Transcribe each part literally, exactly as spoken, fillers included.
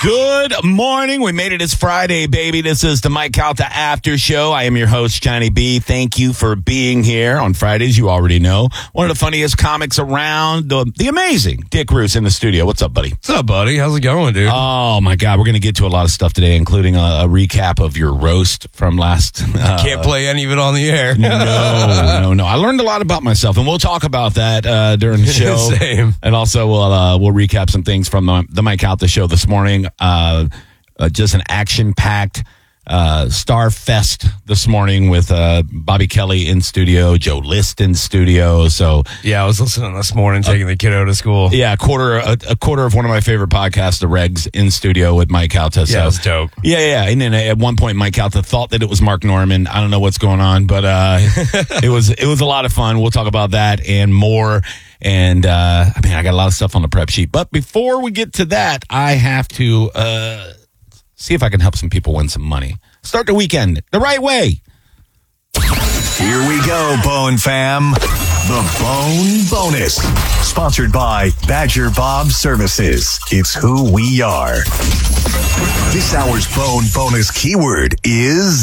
Good morning. We made it. It's Friday, baby. This is the Mike Calta After Show. I am your host, Johnny B. Thank you for being here on Fridays. You already know. One of the funniest comics around, the, the amazing Dick Roos in the studio. What's up, buddy? What's up, buddy? How's it going, dude? Oh, my God. We're going to get to a lot of stuff today, including a, a recap of your roast from last... Uh, Can't play any of it on the air. no, no, no. I learned a lot about myself, and we'll talk about that uh, during the show. Same. And also, we'll, uh, we'll recap some things from the, the Mike Calta Show this morning. Uh, uh, just an action-packed uh, Star Fest this morning with uh, Bobby Kelly in studio, Joe List in studio. So Yeah, I was listening this morning, taking uh, the kiddo to school. Yeah, a quarter a, a quarter of one of my favorite podcasts, The Regs, in studio with Mike Calta. So, yeah, it was dope. Yeah, yeah. And then at one point, Mike Calta thought that it was Mark Norman. I don't know what's going on, but uh, it was it was a lot of fun. We'll talk about that and more. And, uh, I mean, I got a lot of stuff on the prep sheet. But before we get to that, I have to uh, see if I can help some people win some money. Start the weekend the right way. Here we go, Bone Fam. The Bone Bonus. Sponsored by Badger Bob Services. It's who we are. This hour's Bone Bonus keyword is...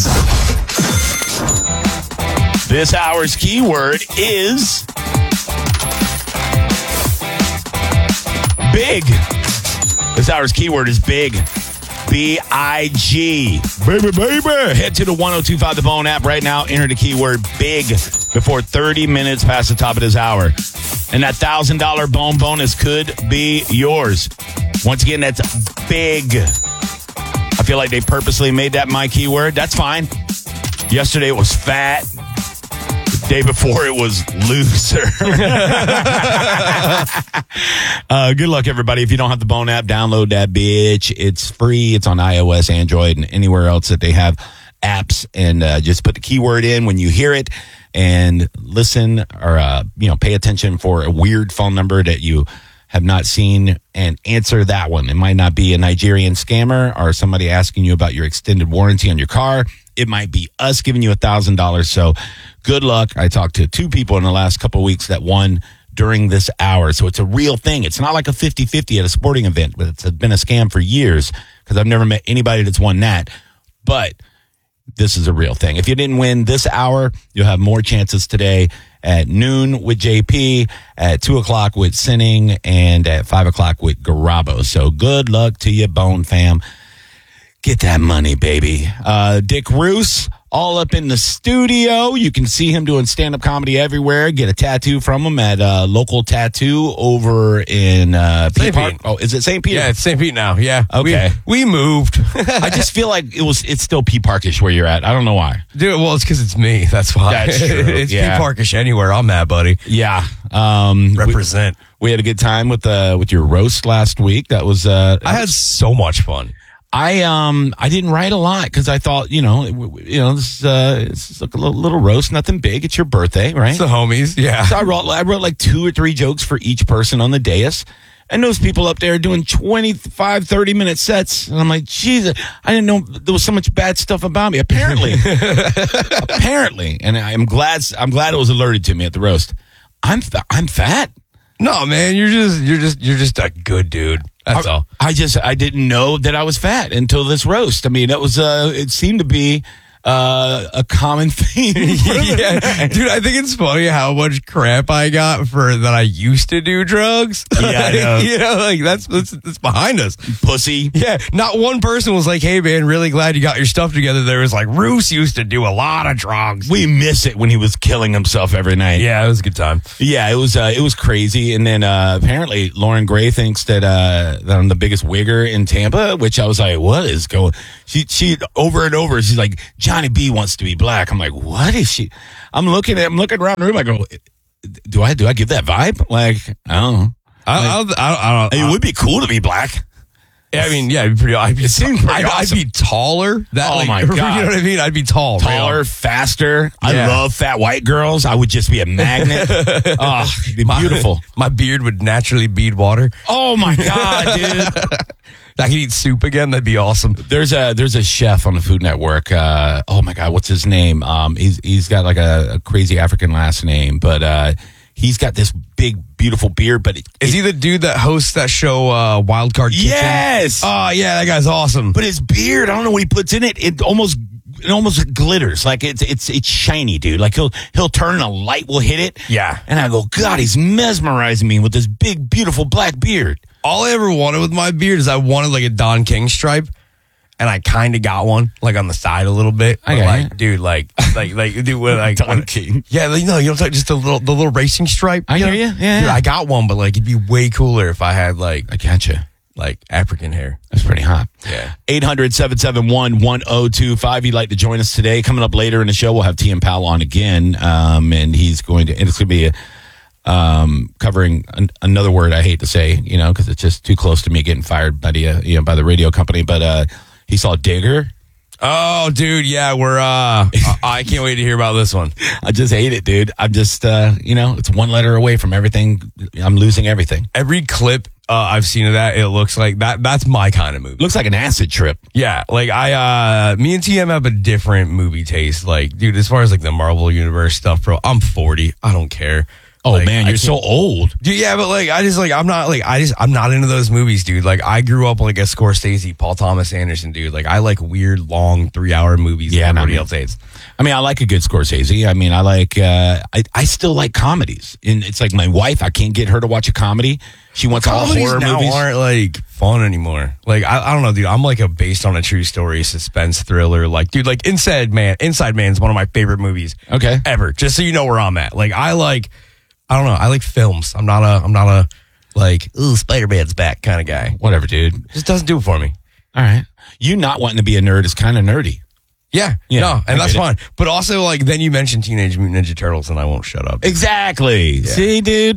This hour's keyword is... big. This hour's keyword is big. B I G. Baby, baby. Head to the one oh two five The Bone app right now. Enter the keyword big before thirty minutes past the top of this hour. And that one thousand dollars Bone bonus could be yours. Once again, that's big. I feel like they purposely made that my keyword. That's fine. Yesterday it was fat. The day before it was loser. uh, good luck, everybody. If you don't have the Bone app, download that bitch. It's free. It's on iOS, Android, and anywhere else that they have apps. And uh, just put the keyword in when you hear it and listen or uh, you know, pay attention for a weird phone number that you have not seen and answer that one. It might not be a Nigerian scammer or somebody asking you about your extended warranty on your car. It might be us giving you one thousand dollars. So good luck. I talked to two people in the last couple of weeks that won during this hour. So it's a real thing. It's not like a fifty-fifty at a sporting event, but it's been a scam for years because I've never met anybody that's won that. But this is a real thing. If you didn't win this hour, you'll have more chances today at noon with J P, at two o'clock with Sinning, and at five o'clock with Garabo. So good luck to you, Bone Fam. Get that money, baby. Uh, Dick Roos, all up in the studio. You can see him doing stand-up comedy everywhere. Get a tattoo from him at uh, local tattoo over in uh, Pete Park. Oh, is it Saint Pete? Yeah, it's Saint Pete now. Yeah. Okay. We, we moved. I just feel like it was. It's still Pete Parkish where you're at. I don't know why. Dude, well, it's because it's me. That's why. That's true. It's Yeah. Pete Parkish anywhere. I'm at, buddy. Yeah. Um, Represent. We, we had a good time with uh, with your roast last week. That was. Uh, I had so much fun. I um I didn't write a lot because I thought you know you know this is, uh it's like a little, little roast, nothing big. It's your birthday, right? It's the homies, yeah. So I wrote I wrote like two or three jokes for each person on the dais, and those people up there doing twenty-five, thirty minute sets, and I'm like, Jesus, I didn't know there was so much bad stuff about me. Apparently, apparently, and I'm glad I'm glad it was alerted to me at the roast. I'm fa- I'm fat. No, man, you're just you're just you're just a good dude. That's I, all. I just I didn't know that I was fat until this roast. I mean, it was uh it seemed to be uh a common theme. Yeah, dude, I think it's funny how much crap I got for that I used to do drugs. Yeah, I know. You know, like that's, that's that's behind us. Pussy. Yeah, not one person was like, "Hey, man, really glad you got your stuff together." There was like, Roos used to do a lot of drugs. We miss it when he was killing himself every night. Yeah, it was a good time. Yeah, it was uh, it was crazy. And then uh, apparently Lauren Gray thinks that uh, that I'm the biggest wigger in Tampa, which I was like, what is going? She she over and over. She's like, Johnny B wants to be black. I'm like, what is she? I'm looking at I'm looking around the room. I go, do I do I give that vibe? Like, I don't know. I, Like, I, I, I don't. it would be cool to be black. I mean, yeah, it'd be pretty. I'd be, It seems pretty I'd, awesome. I'd be taller. That, Oh like, my you know God. what I mean? I'd be tall, Taller, real. faster. I Yeah. love fat white girls. I would just be a magnet. Oh, it'd be My- beautiful. My beard would naturally bead water. Oh my God, dude. I could eat soup again. That'd be awesome. There's a there's a chef on the Food Network. Uh, oh my God, what's his name? Um, he's he's got like a, a crazy African last name, but uh, he's got this big big, beautiful beard. But it, Is it, he the dude that hosts that show, uh, Wild Card Kitchen? Yes. Oh, yeah, that guy's awesome. But his beard, I don't know what he puts in it. It almost it almost glitters. Like it's it's it's shiny, dude. Like he'll he'll turn, a light will hit it. Yeah. And I go, God, he's mesmerizing me with this big, beautiful black beard. All I ever wanted with my beard is I wanted like a Don King stripe. And I kind of got one, like on the side a little bit. I But, got like, it. dude, like, like, like, dude, when, like, Don when- King. Yeah, like, no, you know, just the little, the little racing stripe. I you hear know? you. Yeah, Dude, yeah. I got one, but like, it'd be way cooler if I had like, I gotcha. like African hair. That's pretty hot. Yeah. eight hundred, seven seven one, one oh two five. You'd like to join us today. Coming up later in the show, we'll have T M Powell on again. Um, and he's going to, and it's going to be a, um, covering an, another word I hate to say, you know, because it's just too close to me getting fired by the, uh, you know, by the radio company. But uh, he saw Digger. Oh, dude, yeah, we're, uh, I can't wait to hear about this one. I just hate it, dude. I'm just, uh, you know, it's one letter away from everything. I'm losing everything. Every clip uh, I've seen of that, it looks like that, that's my kind of movie. Looks like an acid trip. Yeah, like I, uh, me and T M have a different movie taste. Like, dude, as far as like the Marvel Universe stuff, bro, I'm forty. I don't care. Oh, Like, man, I you're so can't- old. Dude, yeah, but like I just like I'm not like I just I'm not into those movies, dude. Like I grew up like a Scorsese, Paul Thomas Anderson, dude. Like I like weird, long, three hour movies. Yeah, that no, everybody man. else hates. I mean, I like a good Scorsese. I mean, I like, uh, I, I still like comedies. And it's like my wife, I can't get her to watch a comedy. She wants all Comedies horror now movies. aren't like fun anymore. Like I, I don't know, dude. I'm like a based on a true story suspense thriller. Like, dude, like Inside Man. Inside Man is one of my favorite movies Okay. ever. Just so you know where I'm at. Like I like, I don't know. I like films. I'm not a, I'm not a like, ooh, Spider-Man's back kind of guy. Whatever, dude. Just doesn't do it for me. All right. You not wanting to be a nerd is kind of nerdy. Yeah, Yeah, no, I and that's get it. fine. But also, like, then you mentioned Teenage Mutant Ninja Turtles, and I won't shut up. Exactly. See, dude?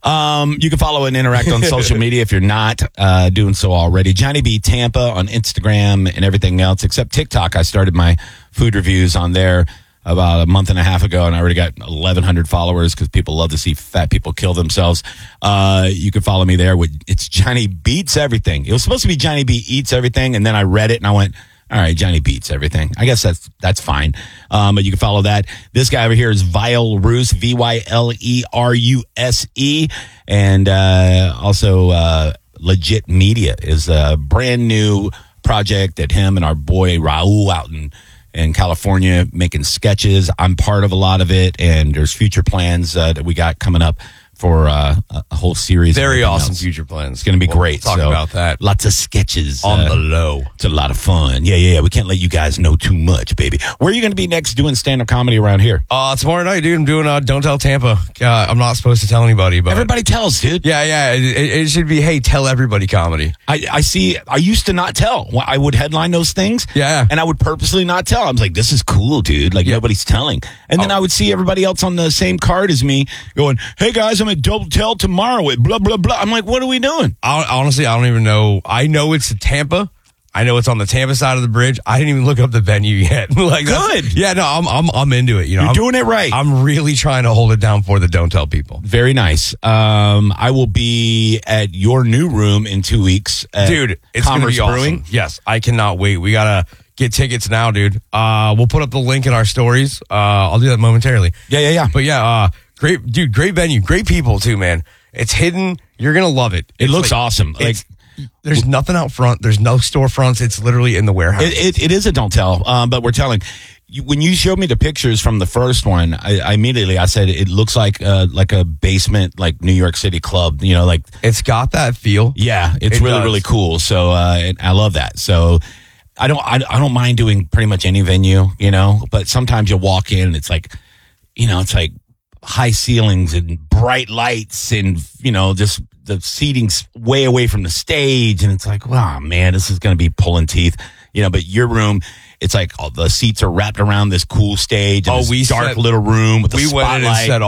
Um, you can follow and interact on social media if you're not uh, doing so already. Johnny B Tampa on Instagram and everything else, except TikTok. I started my food reviews on there about a month and a half ago, and I already got eleven hundred followers because people love to see fat people kill themselves. Uh, you can follow me there. With It's Johnny Beats Everything. It was supposed to be Johnny B Eats Everything, and then I read it, and I went, all right, Johnny Beats Everything. I guess that's that's fine. Um, but you can follow that. This guy over here is Vile Roos, V Y L E R U S E. And uh, also uh, Legit Media is a brand new project that him and our boy Raul out in, in California making sketches. I'm part of a lot of it, and there's future plans uh, that we got coming up for uh, a whole series. of Very everything awesome else. future plans. It's going to be We'll great. Talk So, about that Lots of sketches on uh, the low. It's a lot of fun. Yeah, yeah, yeah. We can't let you guys know too much, baby. Where are you going to be next doing stand-up comedy around here? Uh, tomorrow night, dude, I'm doing uh, Don't Tell Tampa. Uh, I'm not supposed to tell anybody, but Everybody tells, dude. yeah, yeah, it, it, it should be hey, tell everybody comedy. I, I see. I used to not tell. Well, I would headline those things. Yeah. And I would purposely not tell. I was like, this is cool, dude. Like, Yeah. nobody's telling. And then Oh. I would see everybody else on the same card as me going, hey, guys, I'm at Double Tell tomorrow at blah, blah, blah. I'm like, what are we doing? I, honestly, I don't even know. I know it's Tampa. I know it's on the Tampa side of the bridge. I didn't even look up the venue yet. like that's- Good. Yeah, no, I'm I'm I'm into it. You know, You're I'm, doing it right. I'm really trying to hold it down for the Don't Tell people. Very nice. Um, I will be at your new room in two weeks. At Dude, it's going to Commerce be awesome. Brewing. Yes, I cannot wait. We got to get tickets now, dude. Uh, we'll put up the link in our stories. Uh, I'll do that momentarily. Yeah, yeah, yeah. But yeah, uh, great, dude, great venue, great people too, man. It's hidden. You're going to love it. It It's looks like- awesome. Like, it's- there's nothing out front. There's no storefronts. It's literally in the warehouse. It, it, it is a don't tell, um, but we're telling. You, when you showed me the pictures from the first one, I, I immediately I said it looks like uh, like a basement, like New York City club. You know, like it's got that feel. yeah, it's It really does. really cool. So uh, and I love that. So I don't I, I don't mind doing pretty much any venue, you know. But sometimes you walk in, and it's like, you know, it's like high ceilings and bright lights, and you know, just the seating's way away from the stage, and it's like, wow, man, this is going to be pulling teeth, you know. But your room, it's like all the seats are wrapped around this cool stage, and Oh, this we dark set- little room with the We went in and spotlight. set